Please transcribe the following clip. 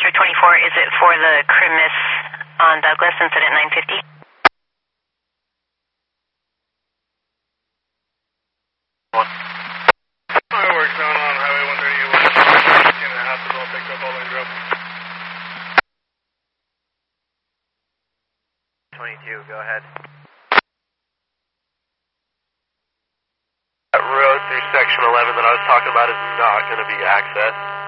Dispatcher 24, is it for the Crimis on Douglas incident 950? Fireworks on Highway 138 came to the hospital, picked up all the drove. 22, go ahead. That road through section 11 that I was talking about is not going to be accessed.